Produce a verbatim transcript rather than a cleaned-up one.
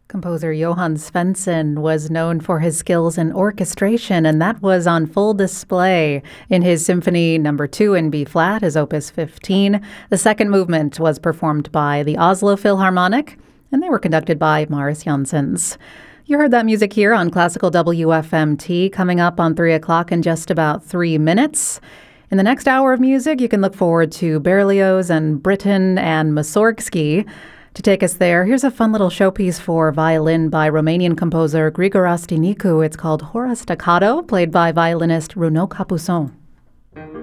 Composer Johann Svensson was known for his skills in orchestration, and that was on full display in his Symphony Number two in B-flat, his Opus fifteen. The second movement was performed by the Oslo Philharmonic, and they were conducted by Mariss Jansons. You heard that music here on Classical W F M T, coming up on three o'clock in just about three minutes. In the next hour of music, you can look forward to Berlioz and Britten and Mussorgsky. To take us there, here's a fun little showpiece for violin by Romanian composer Grigore Stinicu. It's called Hora Staccato, played by violinist Renaud Capuçon.